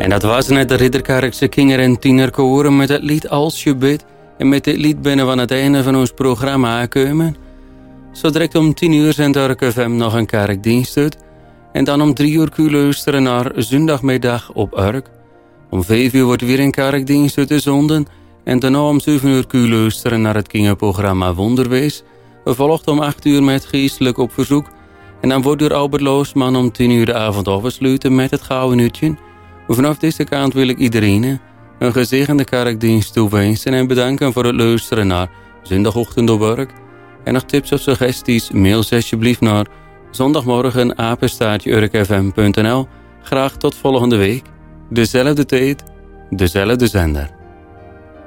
En dat was net de Ridderkerkse kinder- en tienerkoren met het lied Als je bidt. En met dit lied binnen we aan het einde van ons programma aankomen. Zo direct om 10 uur zendt Urk FM nog een kerkdienst uit. En dan om 3 uur kun je luisteren naar zondagmiddag op Urk. Om 5 uur wordt weer een kerkdienst uit de zonden. En daarna om 7 uur kun je luisteren naar het kinderprogramma Wonderwees. We volgen om 8 uur met geestelijk op verzoek. En dan wordt door Albert Loosman om 10 uur de avond afgesloten met het gouden uurtje. Vanaf deze kant wil ik iedereen een gezegende kerkdienst toewensen en bedanken voor het luisteren naar Zondagochtend op Urk. En nog tips of suggesties, mail ze alsjeblieft naar zondagmorgen@urkfm.nl. Graag tot volgende week. Dezelfde tijd, dezelfde zender.